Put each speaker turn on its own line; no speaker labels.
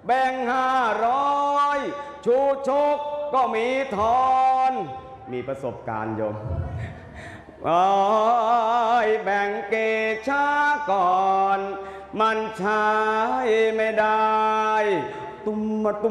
แบ่ง500ชูชกก็มีทอนมีประสบการณ์โยมแบ่งเกช้าก่อนมันใช้ไม่ได้ตุ้มมาตุ้ม